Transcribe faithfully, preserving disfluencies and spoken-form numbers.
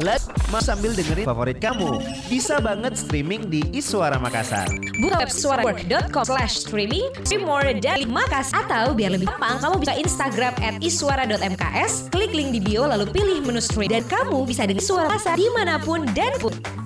Let's sambil dengerin favorit kamu. Bisa banget streaming di Iswara Makassar. Buka web suaraworld dot com slash streaming, stream more dari Makassar. Atau biar lebih gampang, kamu bisa Instagram at iswara dot m k s, klik link di bio lalu pilih menu stream. Dan kamu bisa dengar suara Makassar dimanapun dan pun.